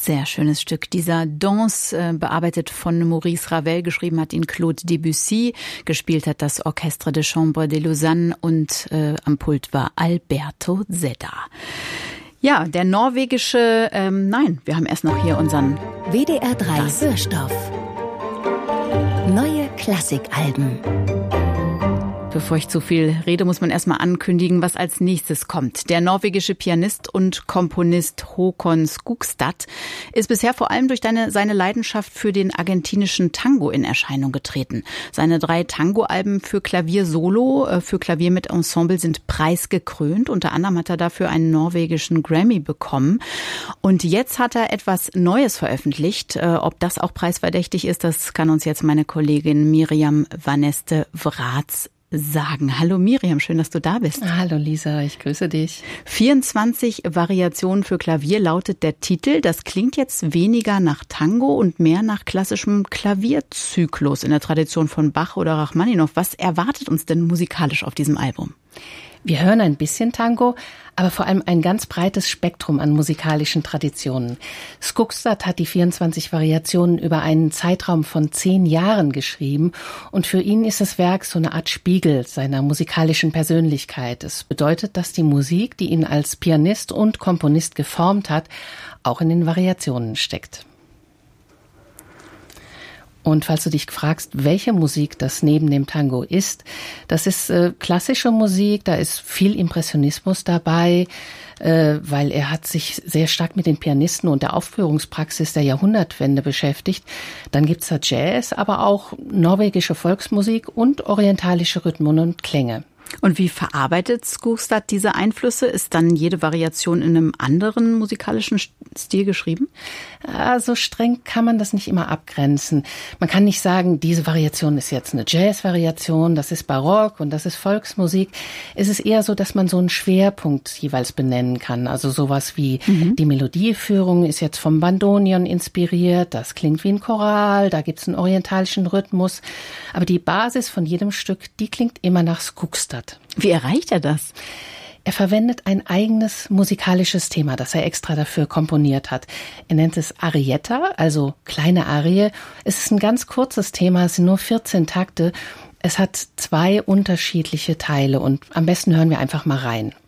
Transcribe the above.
Sehr schönes Stück. Dieser Danse, bearbeitet von Maurice Ravel, geschrieben hat ihn Claude Debussy, gespielt hat das Orchestre de Chambre de Lausanne und am Pult war Alberto Zedda. Ja, der norwegische, wir haben erst noch hier unseren WDR 3 Hörstoff. Neue Klassikalben. Bevor ich zu viel rede, muss man erstmal ankündigen, was als nächstes kommt. Der norwegische Pianist und Komponist Håkon Skogstad ist bisher vor allem durch seine Leidenschaft für den argentinischen Tango in Erscheinung getreten. Seine 3 Tango-Alben für Klavier solo, für Klavier mit Ensemble sind preisgekrönt. Unter anderem hat er dafür einen norwegischen Grammy bekommen. Und jetzt hat er etwas Neues veröffentlicht. Ob das auch preisverdächtig ist, das kann uns jetzt meine Kollegin Miriam Vaneste Wraats sagen. Hallo Miriam, schön, dass du da bist. Hallo Lisa, ich grüße dich. 24 Variationen für Klavier lautet der Titel. Das klingt jetzt weniger nach Tango und mehr nach klassischem Klavierzyklus in der Tradition von Bach oder Rachmaninow. Was erwartet uns denn musikalisch auf diesem Album? Wir hören ein bisschen Tango, aber vor allem ein ganz breites Spektrum an musikalischen Traditionen. Skogstad hat die 24 Variationen über einen Zeitraum von 10 Jahren geschrieben und für ihn ist das Werk so eine Art Spiegel seiner musikalischen Persönlichkeit. Es bedeutet, dass die Musik, die ihn als Pianist und Komponist geformt hat, auch in den Variationen steckt. Und falls du dich fragst, welche Musik das neben dem Tango ist, das ist klassische Musik, da ist viel Impressionismus dabei, weil er hat sich sehr stark mit den Pianisten und der Aufführungspraxis der Jahrhundertwende beschäftigt. Dann gibt's da Jazz, aber auch norwegische Volksmusik und orientalische Rhythmen und Klänge. Und wie verarbeitet Skogstad diese Einflüsse? Ist dann jede Variation in einem anderen musikalischen Stil geschrieben? So streng kann man das nicht immer abgrenzen. Man kann nicht sagen, diese Variation ist jetzt eine Jazz-Variation, das ist Barock und das ist Volksmusik. Es ist eher so, dass man so einen Schwerpunkt jeweils benennen kann. Also sowas wie die Melodieführung ist jetzt vom Bandoneon inspiriert, das klingt wie ein Choral, da gibt's einen orientalischen Rhythmus. Aber die Basis von jedem Stück, die klingt immer nach Skogstad. Wie erreicht er das? Er verwendet ein eigenes musikalisches Thema, das er extra dafür komponiert hat. Er nennt es Arietta, also kleine Arie. Es ist ein ganz kurzes Thema, es sind nur 14 Takte. Es hat 2 unterschiedliche Teile und am besten hören wir einfach mal rein.